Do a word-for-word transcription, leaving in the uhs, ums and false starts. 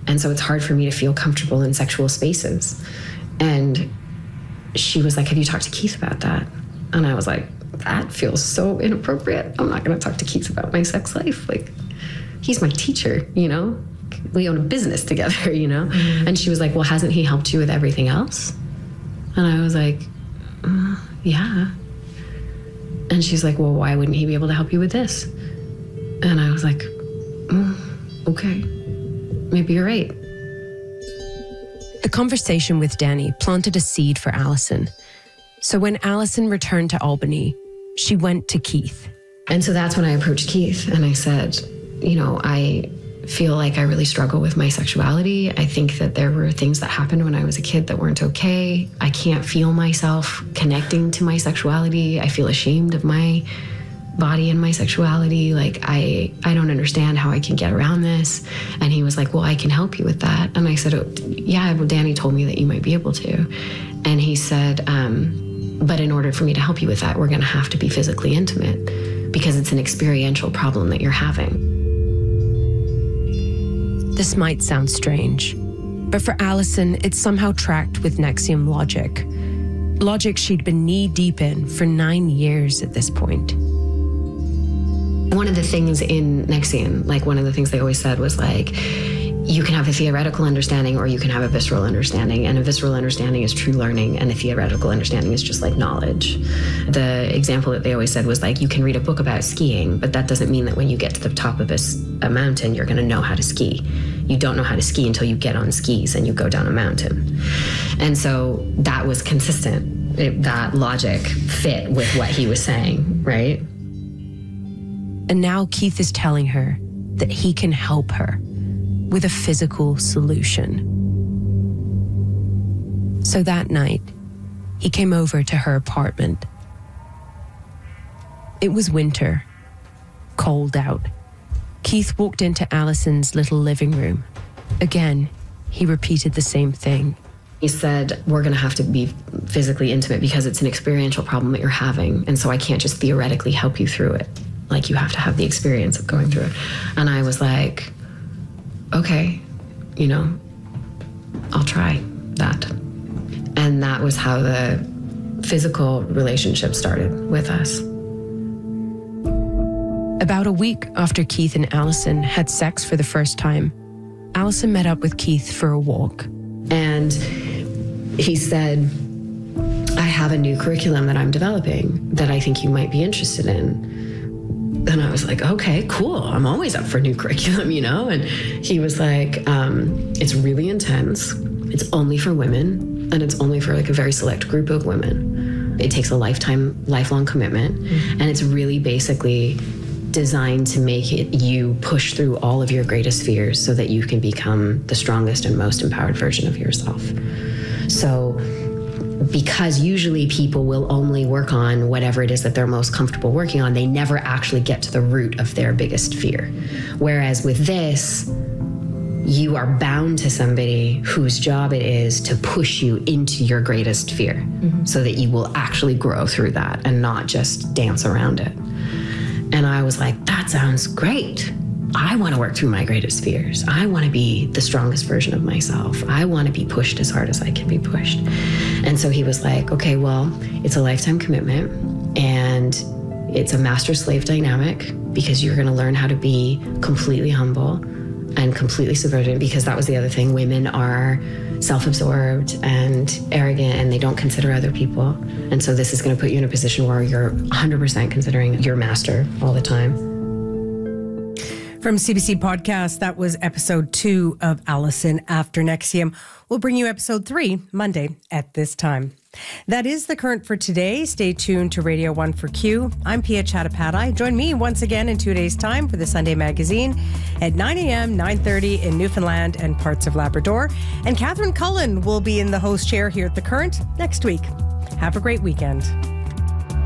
And so it's hard for me to feel comfortable in sexual spaces. And she was like, have you talked to Keith about that? And I was like, that feels so inappropriate. I'm not going to talk to Keith about my sex life. Like, he's my teacher, you know? We own a business together, you know? Mm-hmm. And she was like, well, hasn't he helped you with everything else? And I was like, uh, yeah. And she's like, well, why wouldn't he be able to help you with this? And I was like, mm, okay, maybe you're right. The conversation with Danny planted a seed for Alison. So when Alison returned to Albany, she went to Keith. And so that's when I approached Keith and I said, you know, I feel like I really struggle with my sexuality. I think that there were things that happened when I was a kid that weren't okay. I can't feel myself connecting to my sexuality. I feel ashamed of my body and my sexuality. Like, I, I don't understand how I can get around this. And he was like, well, I can help you with that. And I said, oh, yeah, well, Danny told me that you might be able to. And he said, um, but in order for me to help you with that, we're going to have to be physically intimate because it's an experiential problem that you're having. This might sound strange, but for Alison, it somehow tracked with NXIVM logic. Logic she'd been knee-deep in for nine years at this point. One of the things in NXIVM, like one of the things they always said was like, you can have a theoretical understanding or you can have a visceral understanding. And a visceral understanding is true learning and a theoretical understanding is just like knowledge. The example that they always said was like, you can read a book about skiing, but that doesn't mean that when you get to the top of a, a mountain, you're gonna know how to ski. You don't know how to ski until you get on skis and you go down a mountain. And so that was consistent. It, that logic fit with what he was saying, right? And now Keith is telling her that he can help her with a physical solution. So that night, he came over to her apartment. It was winter, cold out. Keith walked into Alison's little living room. Again, he repeated the same thing. He said, we're gonna have to be physically intimate because it's an experiential problem that you're having. And so I can't just theoretically help you through it. Like, you have to have the experience of going through it. And I was like, okay, you know, I'll try that. And that was how the physical relationship started with us. About a week after Keith and Alison had sex for the first time, Alison met up with Keith for a walk. And he said, I have a new curriculum that I'm developing that I think you might be interested in. And I was like, okay, cool. I'm always up for new curriculum, you know? And he was like, um, it's really intense. It's only for women, and it's only for like a very select group of women. It takes a lifetime, lifelong commitment. Mm-hmm. And it's really basically designed to make it you push through all of your greatest fears so that you can become the strongest and most empowered version of yourself. So, because usually people will only work on whatever it is that they're most comfortable working on, they never actually get to the root of their biggest fear. Whereas with this, you are bound to somebody whose job it is to push you into your greatest fear, mm-hmm. so that you will actually grow through that and not just dance around it. And I was like, that sounds great. I want to work through my greatest fears. I want to be the strongest version of myself. I want to be pushed as hard as I can be pushed. And so he was like, okay, well, it's a lifetime commitment and it's a master-slave dynamic because you're going to learn how to be completely humble and completely subversive, because that was the other thing. Women are self-absorbed and arrogant and they don't consider other people. And so this is going to put you in a position where you're one hundred percent considering your master all the time. From C B C Podcast, that was episode two of Alison After NXIVM. We'll bring you episode three Monday at this time. That is the current for today. Stay tuned to Radio one for Q. I'm Pia Chattopadhyay. Join me once again in two days' time for the Sunday Magazine at nine a.m., nine thirty in Newfoundland and parts of Labrador. And Catherine Cullen will be in the host chair here at the Current next week. Have a great weekend.